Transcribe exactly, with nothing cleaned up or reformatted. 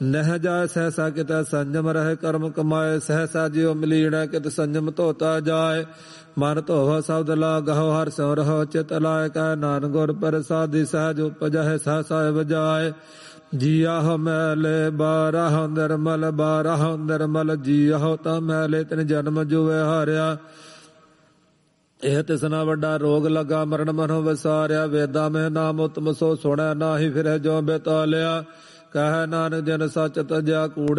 ਨਹਿ ਜਾਇ ਸਹਿਸਾ ਕਿਤੈ ਸੰਜਮ ਰਹਿ ਕਰਮ ਕਮਾਏ। ਸਹਿਸਾ ਜਿਉ ਮਲੀਣੈ ਕਿਤ ਸੰਜਮ ਧੋਤਾ ਜਾਏ। ਮਨ ਧੋਵ ਸ਼ਬਦ ਲਾਗਹੁ ਹਰਿ ਸਿਉ ਰਹੋ ਚਿਤ ਲਾਇ। ਕਹਿ ਨਾਨਕ ਗੁਰ ਪ੍ਰਸਾਦਿ ਸਹਿਜ ਉਪਜਹਿ ਸਹਸਾ ਬਜਾਏ। ਜੀਆਹੁ ਮੈਲੇ ਬਾਰਾਹੁ ਨਿਰਮਲ ਬਾਰਾਹੁ ਨਿਰਮਲ। ਜੀਆਹੁ ਤਾਂ ਮੈਲੇ ਤਿਨ ਜਨਮ ਜੁਵੇ ਹਾਰਿਆ। ਇਹ ਤਿਸਨਾ ਵੱਡਾ ਰੋਗ ਲੱਗਾ ਮਰਨ ਮਨੋ ਵਿਸਾਰਿਆ। ਵੇਦਾਂ ਮਹਿ ਨਾਮ ਉਤਮ ਸੋ ਸੁਣੈ ਨਾਹੀ ਫਿਰੈ ਜੋ ਬੇਤਾਲਿਆ। ਕਹਿ ਨਾਨਕ ਜਨ ਸੱਚ ਤਜਿਆ ਕੂੜ